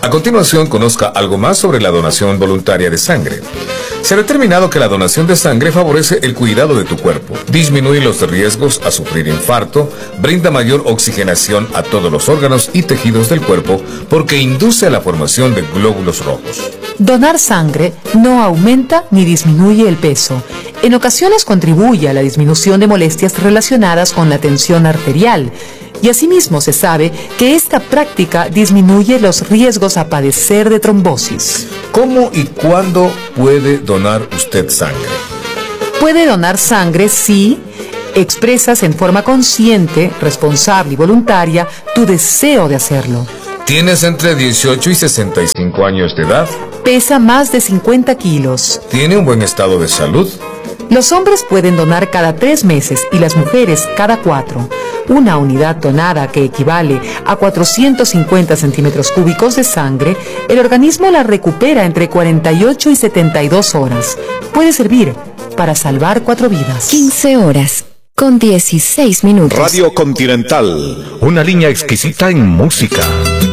A continuación, conozca algo más sobre la donación voluntaria de sangre. Se ha determinado que la donación de sangre favorece el cuidado de tu cuerpo, disminuye los riesgos a sufrir infarto, brinda mayor oxigenación a todos los órganos y tejidos del cuerpo porque induce a la formación de glóbulos rojos. Donar sangre no aumenta ni disminuye el peso. En ocasiones contribuye a la disminución de molestias relacionadas con la tensión arterial. Y asimismo se sabe que esta práctica disminuye los riesgos a padecer de trombosis. ¿Cómo y cuándo puede donar usted sangre? Puede donar sangre si expresas en forma consciente, responsable y voluntaria tu deseo de hacerlo. ¿Tienes entre 18 y 65 años de edad? Pesa más de 50 kilos. ¿Tiene un buen estado de salud? Los hombres pueden donar cada 3 meses y las mujeres cada 4. Una unidad donada que equivale a 450 centímetros cúbicos de sangre, el organismo la recupera entre 48 y 72 horas. Puede servir para salvar 4 vidas. 15 horas con 16 minutos. Radio Continental. Una línea exquisita en música.